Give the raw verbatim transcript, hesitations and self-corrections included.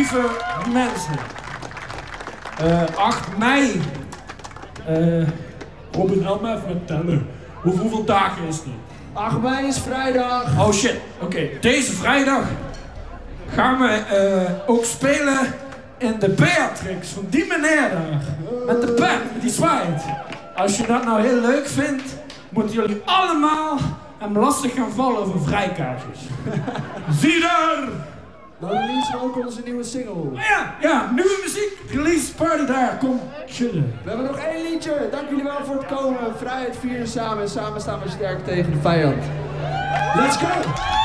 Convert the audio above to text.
lieve mensen. Uh, acht mei. Uh, Robin, help me even met tellen. Hoe, hoeveel dagen is het? acht mei is vrijdag. Oh shit, oké. Okay. Deze vrijdag gaan we uh, ook spelen in de Beatrix van die meneer daar. Met de pen, die zwaait. Als je dat nou heel leuk vindt, moeten jullie allemaal hem lastig gaan vallen over vrijkaartjes. Zie daar! Dan releasen we ook onze nieuwe single. Ja, ja, nieuwe muziek. Release party daar. Kom chillen. We hebben nog één liedje. Dank jullie wel voor het komen. Vrijheid vieren samen. En samen staan we sterk tegen de vijand. Let's go!